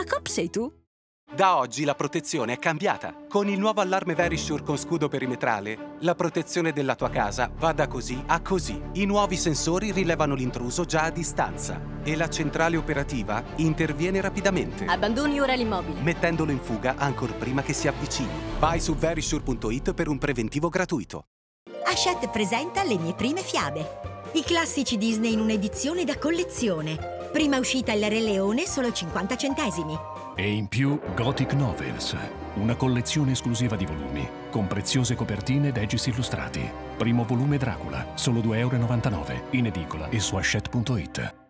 Jacob, sei tu? Da oggi la protezione è cambiata. Con il nuovo allarme Verisure con scudo perimetrale, la protezione della tua casa va da così a così. I nuovi sensori rilevano l'intruso già a distanza e la centrale operativa interviene rapidamente, Abbandoni ora l'immobile. mettendolo in fuga ancor prima che si avvicini. Vai su verisure.it per un preventivo gratuito. Hachette presenta Le mie prime fiabe. I classici Disney in un'edizione da collezione. Prima uscita Il Re Leone, solo 50 centesimi. E in più Gothic Novels, una collezione esclusiva di volumi, con preziose copertine ed edges illustrati. Primo volume Dracula, solo 2,99 € in edicola e su Hachette.it.